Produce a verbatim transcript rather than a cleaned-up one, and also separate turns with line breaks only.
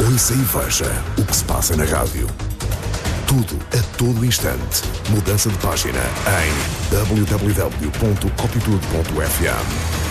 Ouça e veja o que se passa na rádio. Tudo a todo instante. Mudança de página em w w w ponto copitude ponto f m.